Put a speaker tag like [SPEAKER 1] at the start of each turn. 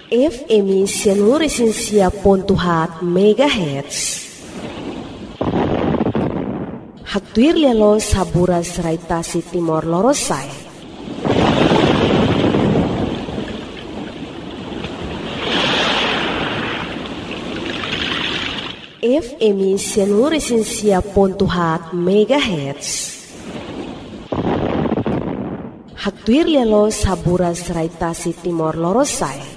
[SPEAKER 1] FM 106.4 MHz. Hatuir lialo saburas raitasi Timor Lorosai. FM 106.4 MHz. Hatuir lialo saburas raitasi Timor Lorosai.